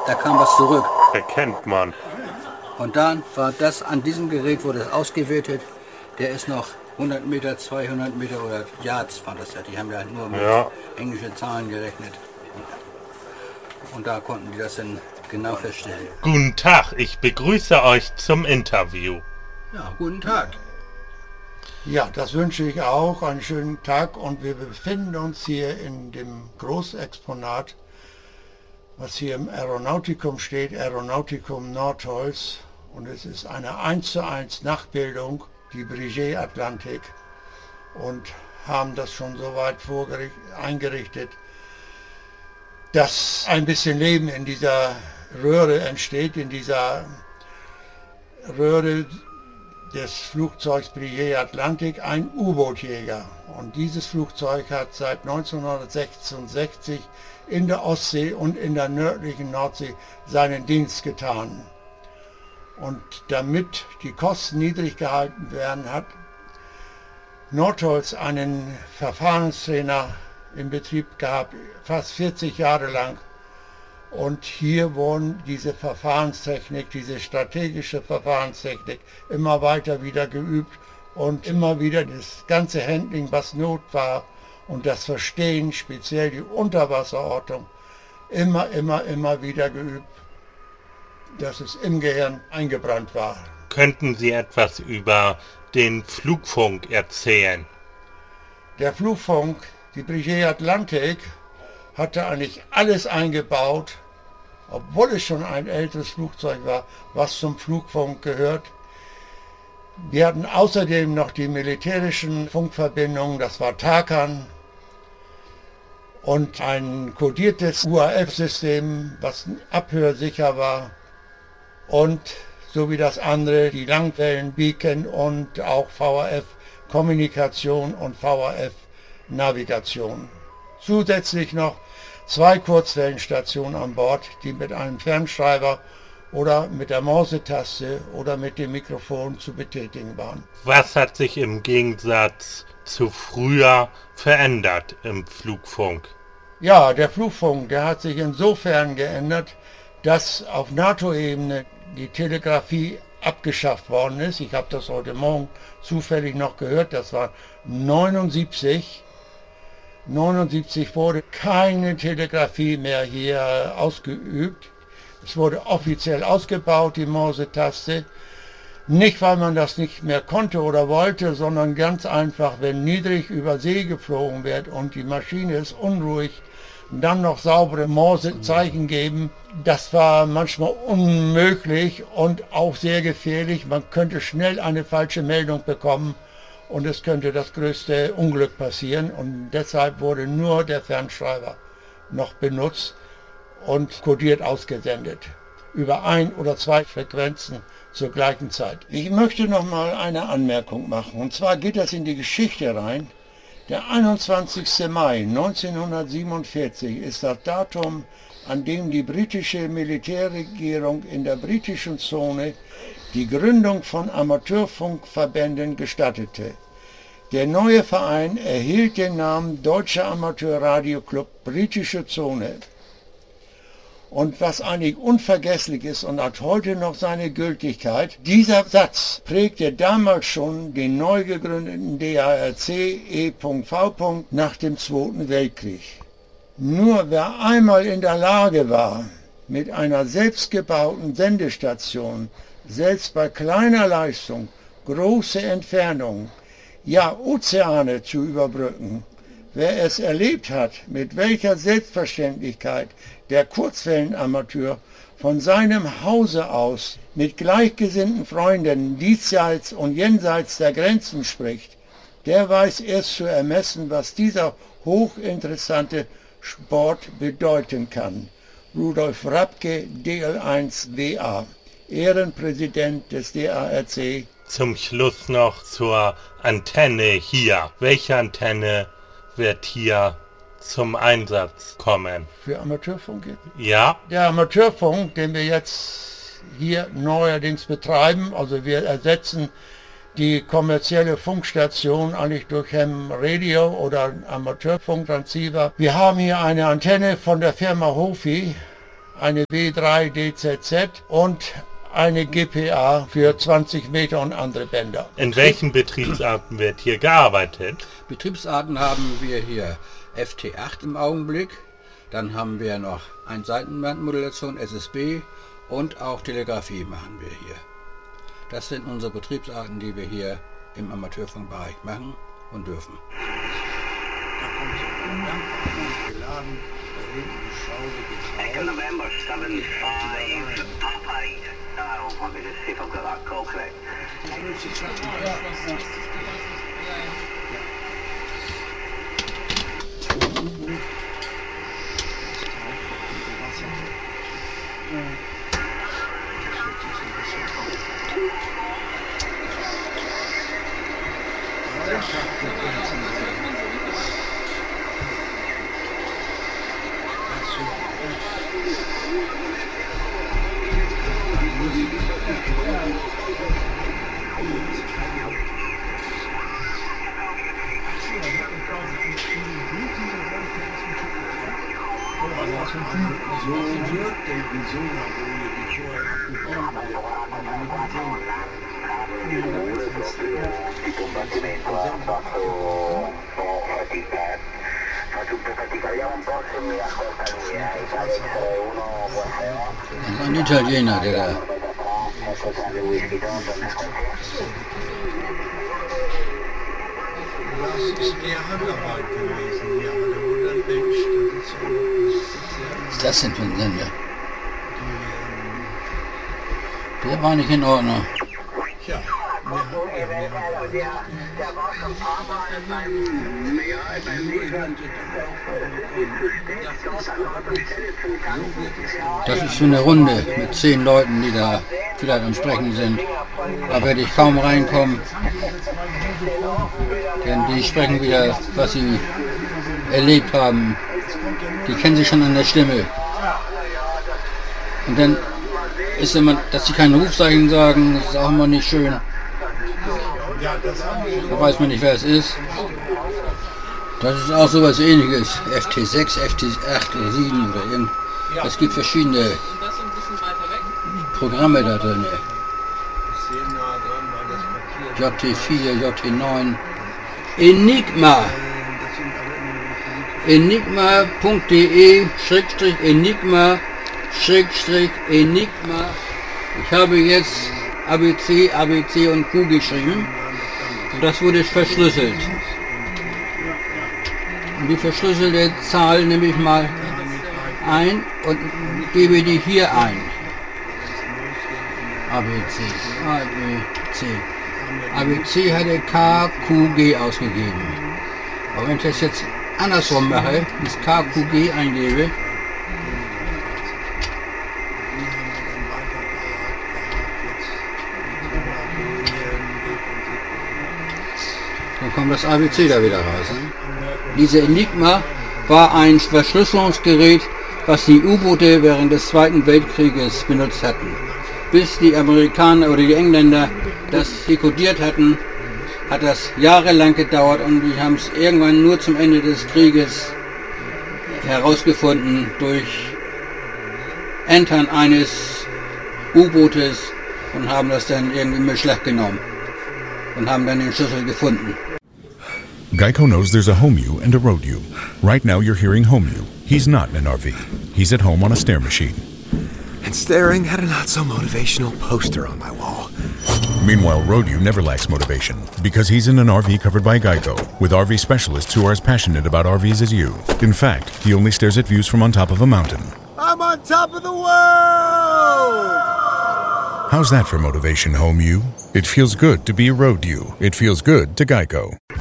da kam was zurück. Erkennt man. Und dann war das an diesem Gerät, wurde das ausgewertet, der ist noch 100 Meter, 200 Meter oder Yards war das ja. Die haben ja nur mit englischen Zahlen gerechnet. Und da konnten die das dann genau feststellen. Guten Tag, ich begrüße euch zum Interview. Ja, guten Tag. Ja, das wünsche ich auch, einen schönen Tag, und wir befinden uns hier in dem Großexponat, was hier im Aeronautikum steht, Aeronautikum Nordholz, und es ist eine 1:1 Nachbildung, die Breguet Atlantik, und haben das schon so weit eingerichtet, dass ein bisschen Leben in dieser Röhre entsteht, in dieser Röhre des Flugzeugs Breguet Atlantik, ein U-Bootjäger. Und dieses Flugzeug hat seit 1966 in der Ostsee und in der nördlichen Nordsee seinen Dienst getan. Und damit die Kosten niedrig gehalten werden, hat Nordholz einen Verfahrenstrainer in Betrieb gehabt, fast 40 Jahre lang. Und hier wurden diese Verfahrenstechnik, diese strategische Verfahrenstechnik immer weiter wieder geübt und immer wieder das ganze Handling, was Not war, und das Verstehen, speziell die Unterwasserortung, immer wieder geübt, dass es im Gehirn eingebrannt war. Könnten Sie etwas über den Flugfunk erzählen? Der Flugfunk, die Breguet Atlantik, hatte eigentlich alles eingebaut, obwohl es schon ein älteres Flugzeug war, was zum Flugfunk gehört. Wir hatten außerdem noch die militärischen Funkverbindungen, das war TACAN, und ein kodiertes UAF-System, was abhörsicher war, und so wie das andere, die Langwellen-Beacon und auch VHF-Kommunikation und VHF-Navigation. Zusätzlich noch 2 Kurzwellenstationen an Bord, die mit einem Fernschreiber oder mit der Mausetaste oder mit dem Mikrofon zu betätigen waren. Was hat sich im Gegensatz zu früher verändert im Flugfunk? Ja, der Flugfunk, der hat sich insofern geändert, dass auf NATO-Ebene die Telegrafie abgeschafft worden ist. Ich habe das heute Morgen zufällig noch gehört, das war 79. 1979 wurde keine Telegrafie mehr hier ausgeübt. Es wurde offiziell ausgebaut, die Mausetaste. Nicht, weil man das nicht mehr konnte oder wollte, sondern ganz einfach, wenn niedrig über See geflogen wird und die Maschine ist unruhig, dann noch saubere Morsezeichen geben. Das war manchmal unmöglich und auch sehr gefährlich. Man könnte schnell eine falsche Meldung bekommen und es könnte das größte Unglück passieren. Und deshalb wurde nur der Fernschreiber noch benutzt und kodiert ausgesendet. Über 1 oder 2 Frequenzen zur gleichen Zeit. Ich möchte noch mal eine Anmerkung machen. Und zwar geht das in die Geschichte rein. Der 21. Mai 1947 ist das Datum, an dem die britische Militärregierung in der britischen Zone die Gründung von Amateurfunkverbänden gestattete. Der neue Verein erhielt den Namen Deutscher Amateurradioklub Britische Zone. Und was eigentlich unvergesslich ist und hat heute noch seine Gültigkeit, dieser Satz prägte damals schon den neu gegründeten DARC E.V. nach dem Zweiten Weltkrieg. Nur wer einmal in der Lage war, mit einer selbstgebauten Sendestation, selbst bei kleiner Leistung, große Entfernungen, ja Ozeane zu überbrücken, wer es erlebt hat, mit welcher Selbstverständlichkeit der Kurzwellenamateur von seinem Hause aus mit gleichgesinnten Freunden diesseits und jenseits der Grenzen spricht, der weiß erst zu ermessen, was dieser hochinteressante Sport bedeuten kann. Rudolf Rapke, DL1WA, Ehrenpräsident des DARC. Zum Schluss noch zur Antenne hier. Welche Antenne wird hier zum Einsatz kommen? Für Amateurfunk? Ja. Der Amateurfunk, den wir jetzt hier neuerdings betreiben, also wir ersetzen die kommerzielle Funkstation eigentlich durch Ham Radio oder Amateurfunktransceiver. Wir haben hier eine Antenne von der Firma Hofi, eine W3 DZZ und eine GPA für 20 Meter und andere Bänder. In welchen Betriebsarten wird hier gearbeitet? Betriebsarten haben wir hier FT8 im Augenblick, dann haben wir noch Einseitenbandmodulation, SSB und auch Telegrafie machen wir hier. Das sind unsere Betriebsarten, die wir hier im Amateurfunkbereich machen und dürfen. Da kommt so ein Dampf geladen, da hinten die Schraube geht raus. November 75 Papa 8. Now, let me just see if I've got that call correct. Ein Italiener, der da. Das ist eher Handarbeit gewesen. Ja, der wundert Mensch, Was ist das denn für ein Sender? Der war nicht in Ordnung. Tja, der war schon ein paar Mal beim Das ist für eine Runde mit 10 Leuten, die da vielleicht am Sprechen sind. Da werde ich kaum reinkommen, denn die sprechen wieder, was sie erlebt haben. Die kennen sich schon an der Stimme. Und dann ist immer, dass sie keine Rufzeichen sagen, das ist auch immer nicht schön. Da weiß man nicht, wer es ist. Das ist auch so was Ähnliches. FT6, FT8 oder 7 oder irgend. Es gibt verschiedene Programme da drin. JT4, JT9. Enigma. Enigma.de/Enigma. Ich habe jetzt ABC, ABC und Q geschrieben. Und das wurde verschlüsselt. Und die verschlüsselte Zahl nehme ich mal ein und gebe die hier ein. ABC. ABC hatte KQG ausgegeben. Aber wenn ich das jetzt andersrum mache, das KQG eingebe, dann kommt das ABC da wieder raus. Diese Enigma war ein Verschlüsselungsgerät, was die U-Boote während des Zweiten Weltkrieges benutzt hatten. Bis die Amerikaner oder die Engländer das dekodiert hatten, hat das jahrelang gedauert und die haben es irgendwann nur zum Ende des Krieges herausgefunden durch Entern eines U-Bootes und haben das dann irgendwie in Beschlag genommen und haben dann den Schlüssel gefunden. Geico knows there's a home you and a road you. Right now you're hearing home you. He's not in an RV. He's at home on a stair machine. And staring at a not-so-motivational poster on my wall. Meanwhile, Road You never lacks motivation because he's in an RV covered by Geico with RV specialists who are as passionate about RVs as you. In fact, he only stares at views from on top of a mountain. I'm on top of the world! How's that for motivation, home you? It feels good to be Road You. It feels good to Geico.